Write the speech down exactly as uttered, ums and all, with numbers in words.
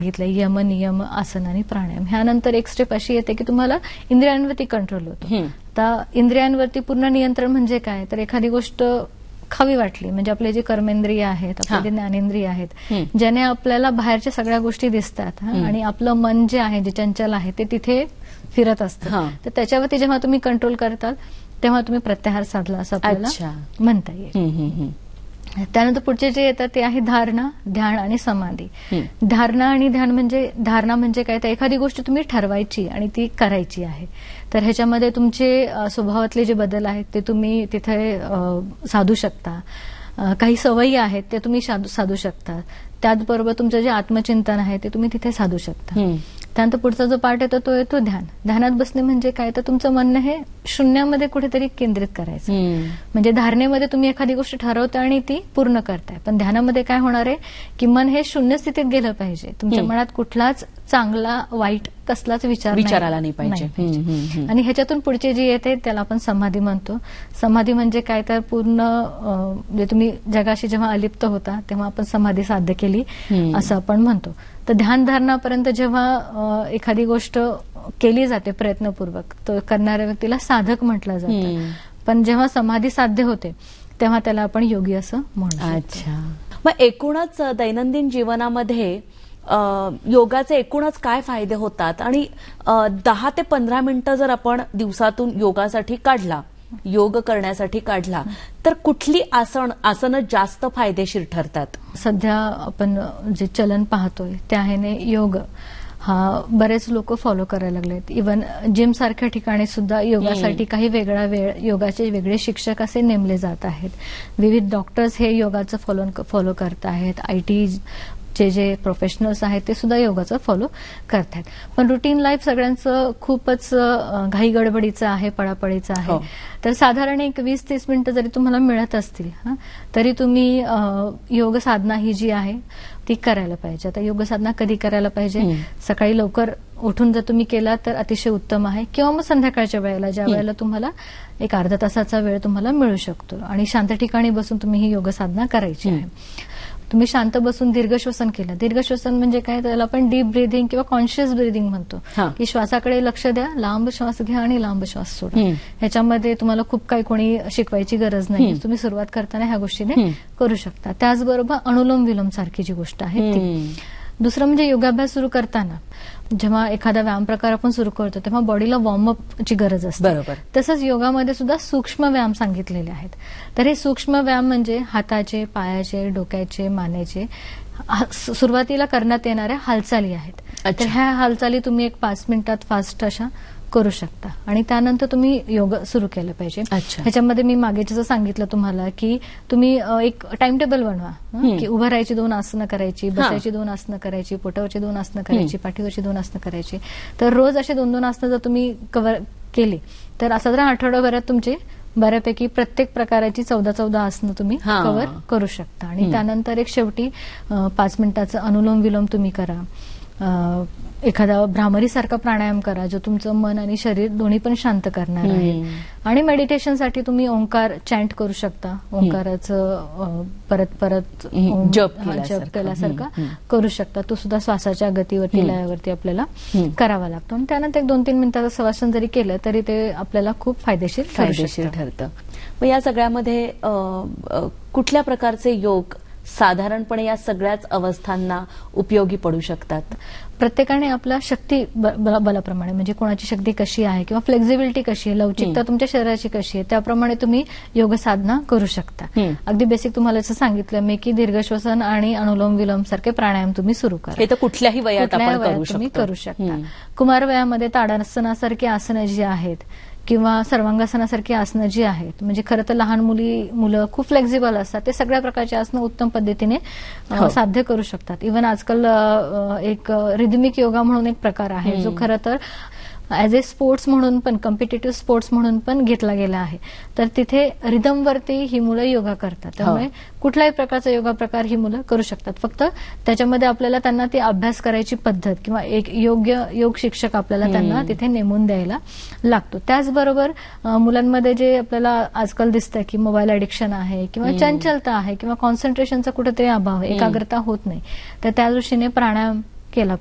सांगितलंय यम नियम आसन आणि प्राणायाम. ह्यानंतर एक स्टेप अशी येते की तुम्हाला इंद्रियांवरती कंट्रोल होतो. आता इंद्रियांवरती पूर्ण नियंत्रण म्हणजे काय, तर एखादी गोष्ट खावी वाटली म्हणजे आपले जे कर्मेंद्रिय आहेत, आपले जे ज्ञानेंद्रिय आहेत, ज्याने आपल्याला बाहेरच्या सगळ्या गोष्टी दिसतात आणि आपलं मन जे आहे, जे चंचल आहे ते तिथे फिरत असतं, तर त्याच्यावरती जेव्हा तुम्ही कंट्रोल करताल तेव्हा तुम्ही प्रत्याहार साधला असं आपल्याला म्हणता येईल. त्यानंतर पुढचे जे येतात ते आहे धारणा, ध्यान आणि समाधी. धारणा आणि ध्यान म्हणजे, धारणा म्हणजे काय, तर एखादी गोष्ट तुम्ही ठरवायची आणि ती करायची आहे. तर ह्याच्यामध्ये तुमचे स्वभावातले जे बदल आहेत ते तुम्ही तिथे साधू शकता. काही सवयी आहेत ते तुम्ही साधू शकता. त्याचबरोबर तुमचं जे आत्मचिंतन आहे ते तुम्ही तिथे साधू शकता. त्यानंतर पुढचा जो पार्ट येतो तो येतो ध्यान. ध्यानात बसणे म्हणजे काय, तर तुमचं म्हणणं हे शून्यामध्ये कुठेतरी केंद्रित करायचं. म्हणजे धारणेमध्ये तुम्ही एखादी गोष्ट ठरवता आणि ती पूर्ण करताय, पण ध्यानामध्ये काय होणार आहे की मन हे शून्य स्थितीत गेलं पाहिजे. तुमच्या मनात कुठलाच चांगला वाईट कसलाच विचार विचारायला नाही पाहिजे. आणि ह्याच्यातून पुढचे जे येते त्याला आपण समाधी म्हणतो. समाधी म्हणजे काय, तर पूर्ण म्हणजे तुम्ही जगाशी जेव्हा अलिप्त होता तेव्हा आपण समाधी साध्य केली असं आपण म्हणतो. तर ध्यान धारणापर्यंत जेव्हा एखादी गोष्ट केली जाते प्रयत्नपूर्वक, तो करणाऱ्या व्यक्तीला साधक म्हटलं जातं. पण जेव्हा समाधी साध्य होते तेव्हा त्याला आपण योगी असं म्हणतो. अच्छा, मग एकूणच दैनंदिन जीवनामध्ये योगाचे एकूणच काय फायदे होतात आणि दहा ते पंधरा मिनिटं जर आपण दिवसातून योगासाठी काढला, योग करण्यासाठी काढला, तर कुठली आसन आसनं जास्त फायदेशीर ठरतात? सध्या आपण जे चलन पाहतोय त्याने योग हा बरेच लोक फॉलो करायला लागलेत. इव्हन जिम सारख्या ठिकाणी सुद्धा योगासाठी काही वेगळा वेळ, योगाचे वेगळे शिक्षक असे नेमले जात आहेत. विविध डॉक्टर्स हे योगाचं फॉलो फॉलो करत आहेत. आय टी चे जे प्रोफेशनल्स आहेत ते सुद्धा योगाचं फॉलो करतात. पण रुटीन लाईफ सगळ्यांचं खूपच घाई गडबडीचं आहे, पळापळीचं आहे. तर साधारण एक वीस तीस मिनिटं जरी तुम्हाला मिळत असतील तरी तुम्ही योग साधना ही जी आहे ती करायला पाहिजे. आता योग साधना कधी करायला पाहिजे, सकाळी लवकर उठून जर तुम्ही केला तर अतिशय उत्तम आहे, किंवा मग संध्याकाळच्या वेळेला ज्या वेळेला तुम्हाला एक अर्धा तासाचा वेळ तुम्हाला मिळू शकतो आणि शांत ठिकाणी बसून तुम्ही ही योग साधना करायची आहे. तुम्ही शांत बसून दीर्घ श्वसन केलं. दीर्घ श्वसन म्हणजे काय, त्याला आपण डीप ब्रीदिंग किंवा कॉन्शियस ब्रीदिंग म्हणतो, की श्वासाकडे लक्ष द्या, लांब श्वास घ्या आणि लांब श्वास सोडा. ह्याच्यामध्ये तुम्हाला खूप काही कोणी शिकवायची गरज नाही, तुम्ही सुरुवात करताना ह्या गोष्टीने करू शकता. त्याचबरोबर अनुलोम विलोम सारखी जी गोष्ट आहे ती. दुसरं म्हणजे योगाभ्यास सुरू करताना जेव्हा एखादा व्यायाम प्रकार आपण सुरू करतो तेव्हा बॉडीला वॉर्मअपची गरज असते. बरोबर. तसंच योगामध्ये सुद्धा सूक्ष्म व्यायाम सांगितलेले आहेत. तर हे सूक्ष्म व्यायाम म्हणजे हाताचे, पायाचे, डोक्याचे, मानेचे सुरुवातीला करण्यात येणाऱ्या हालचाली आहेत. तर ह्या हालचाली तुम्ही एक पाच मिनिटात फास्ट अशा करू शकता आणि त्यानंतर तुम्ही योग सुरू केलं पाहिजे. ह्याच्यामध्ये मी मागे जसं सांगितलं तुम्हाला की तुम्ही एक टाइम टेबल बनवा, की उभं राहायची दोन आसनं करायची, बसायची दोन आसनं करायची, पोटावरची दोन आसनं करायची, पाठीवरची दोन आसनं करायची. तर रोज असे दोन दोन आसनं जर तुम्ही कव्हर केली तर साधारण आठवड्याभरात तुमचे बऱ्यापैकी प्रत्येक प्रकाराची चौदा चौदा आसनं तुम्ही कव्हर करू शकता. आणि त्यानंतर एक शेवटी पाच मिनिटाचं अनुलोम विलोम तुम्ही करा. एखादा भ्रामरीसारखा प्राणायाम करा जो तुमचं मन आणि शरीर दोन्ही पण शांत करणार आहे. आणि मेडिटेशनसाठी तुम्ही ओंकार चॅन्ट करू शकता. ओंकाराचं परत परत जप जप केल्यासारखा करू शकता. तो सुद्धा श्वासाच्या गतीवरती, लयावरती आपल्याला करावा लागतो. आणि त्यानंतर एक दोन तीन मिनिटाचं श्वसन जरी केलं तरी ते आपल्याला खूप फायदेशीर फायदेशीर ठरतं. मग या सगळ्यामध्ये कुठल्या प्रकारचे योग साधारणपणे या सगळ्याच अवस्थांना उपयोगी पडू शकतात? प्रत्येकाने आपल्या शक्ती बलाप्रमाणे, म्हणजे कोणाची शक्ती कशी आहे किंवा फ्लेक्झिबिलिटी कशी आहे, लवचिकता तुमच्या शरीराची कशी आहे, त्याप्रमाणे तुम्ही योग साधना करू शकता. अगदी बेसिक तुम्हाला जसं सांगितलं मी की दीर्घ श्वसन आणि अनुलोम विलोम सारखे प्राणायाम तुम्ही सुरू करा. हे तर कुठल्याही वयात आपण तुम्ही करू शकता. कुमार वयामध्ये ताडासनासारखी आसनं जी आहेत किंवा सर्वांगासनासारखी आसनं जी आहेत, म्हणजे खरं तर लहान मुली मुलं खूप फ्लेक्झिबल असतात, ते सगळ्या प्रकारची आसनं उत्तम पद्धतीने साध्य करू शकतात. इव्हन आजकाल एक रिदमिक योगा म्हणून एक प्रकार आहे जो खरं तर ऍज ए स्पोर्ट्स म्हणून पण, कॉम्पिटिटिव्ह स्पोर्ट्स म्हणून पण घेतला गेला आहे. तर तिथे रिदमवरती ही मुलं योगा करतात. त्यामुळे कुठल्याही प्रकारचा योगा प्रकार ही मुलं करू शकतात. फक्त त्याच्यामध्ये आपल्याला त्यांना ती अभ्यास करायची पद्धत किंवा एक योग्य योग शिक्षक आपल्याला त्यांना तिथे नेमून द्यायला लागतो. त्याचबरोबर मुलांमध्ये जे आपल्याला आजकाल दिसतं की मोबाईल ऍडिक्शन आहे किंवा चंचलता आहे किंवा कॉन्सन्ट्रेशनचा कुठेतरी अभाव आहे, एकाग्रता होत नाही, तर त्या दृष्टीने प्राणायाम केला